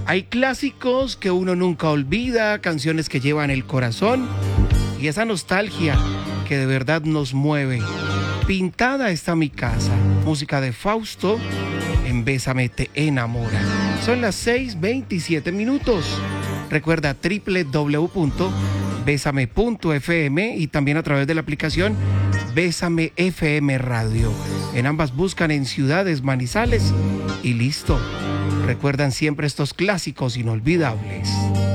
Hay clásicos que uno nunca olvida, canciones que llevan el corazón y esa nostalgia que de verdad nos mueve. Pintada está mi casa, música de Fausto, en Bésame te enamora. Son las 6:27. Recuerda www.besame.fm y también a través de la aplicación Bésame FM Radio. En ambas buscan en Ciudades Manizales y listo. Recuerdan siempre estos clásicos inolvidables.